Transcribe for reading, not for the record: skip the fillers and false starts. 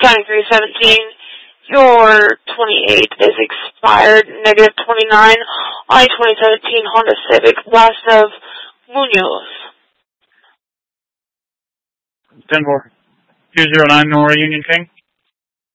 County 317, your 28 is expired, negative 29, on a 2017 Honda Civic, last of Munoz. 10-4. 209 Nora Union King.